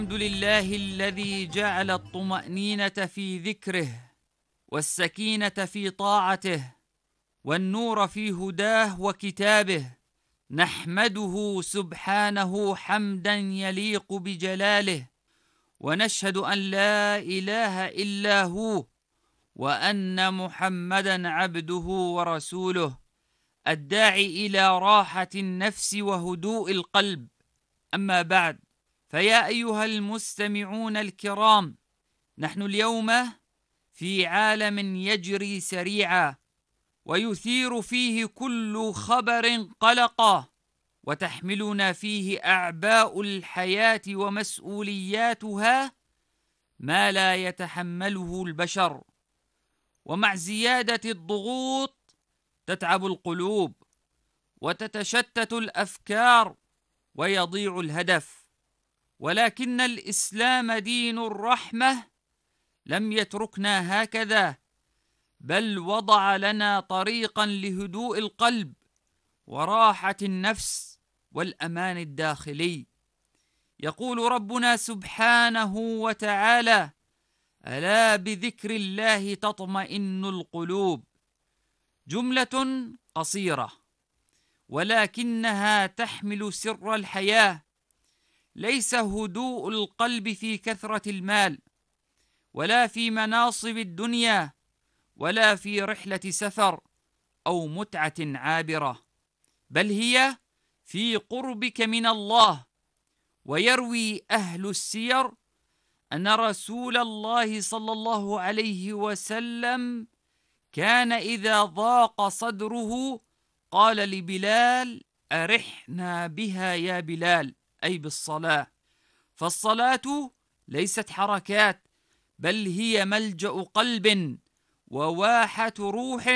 الحمد لله الذي جعل الطمأنينة في ذكره والسكينة في طاعته والنور في هداه وكتابه. نحمده سبحانه حمدا يليق بجلاله، ونشهد أن لا إله إلا هو، وأن محمدا عبده ورسوله الداعي إلى راحة النفس وهدوء القلب. أما بعد، فيا أيها المستمعون الكرام، نحن اليوم في عالم يجري سريعا ويثير فيه كل خبر قلقا، وتحملنا فيه أعباء الحياة ومسؤولياتها ما لا يتحمله البشر. ومع زيادة الضغوط تتعب القلوب وتتشتت الأفكار ويضيع الهدف. ولكن الإسلام دين الرحمة لم يتركنا هكذا، بل وضع لنا طريقا لهدوء القلب وراحة النفس والأمان الداخلي. يقول ربنا سبحانه وتعالى: ألا بذكر الله تطمئن القلوب. جملة قصيرة ولكنها تحمل سر الحياة. ليس هدوء القلب في كثرة المال، ولا في مناصب الدنيا، ولا في رحلة سفر أو متعة عابرة، بل هي في قربك من الله. ويروي أهل السير أن رسول الله صلى الله عليه وسلم كان إذا ضاق صدره قال لبلال: أرحنا بها يا بلال، أي بالصلاة. فالصلاة ليست حركات، بل هي ملجأ قلب وواحة روح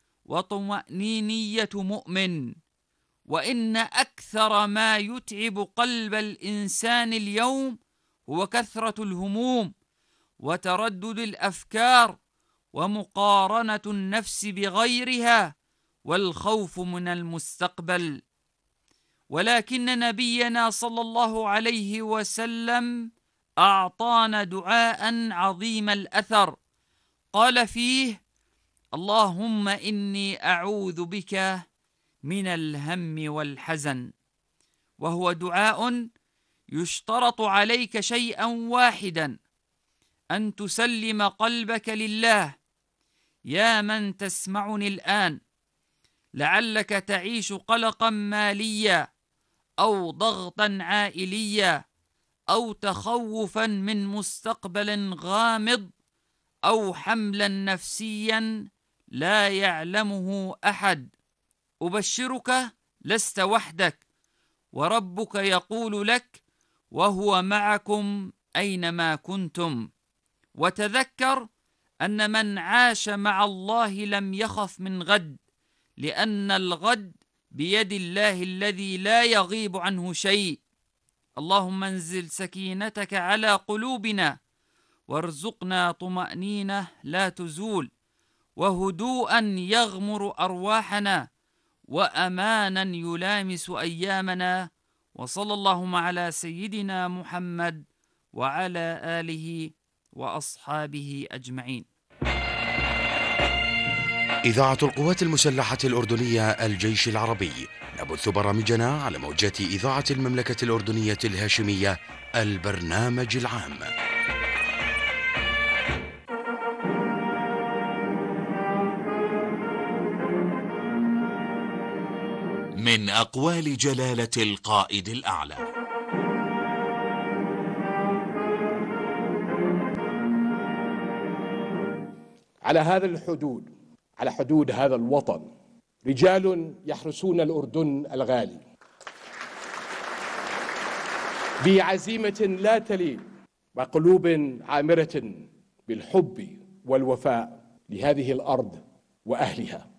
وطمأنينية مؤمن. وإن أكثر ما يتعب قلب الإنسان اليوم هو كثرة الهموم وتردد الأفكار ومقارنة النفس بغيرها والخوف من المستقبل. ولكن نبينا صلى الله عليه وسلم أعطانا دعاء عظيم الأثر، قال فيه: اللهم إني أعوذ بك من الهم والحزن. وهو دعاء يشترط عليك شيئا واحدا: أن تسلم قلبك لله. يا من تسمعني الآن، لعلك تعيش قلقا ماليا أو ضغطا عائليا أو تخوفا من مستقبل غامض أو حملا نفسيا لا يعلمه أحد. أبشرك لست وحدك، وربك يقول لك: وهو معكم أينما كنتم. وتذكر أن من عاش مع الله لم يخف من غد، لأن الغد بيد الله الذي لا يغيب عنه شيء. اللهم انزل سكينتك على قلوبنا، وارزقنا طمأنينة لا تزول، وهدوءا يغمر أرواحنا، وأمانا يلامس أيامنا. وصلى اللهم على سيدنا محمد وعلى آله وأصحابه أجمعين. إذاعة القوات المسلحة الأردنية الجيش العربي، نبث برامجنا على موجات إذاعة المملكة الأردنية الهاشمية، البرنامج العام. من أقوال جلالة القائد الأعلى: على هذا الحدود، على حدود هذا الوطن، رجال يحرسون الأردن الغالي بعزيمة لا تلين وقلوب عامرة بالحب والوفاء لهذه الأرض وأهلها.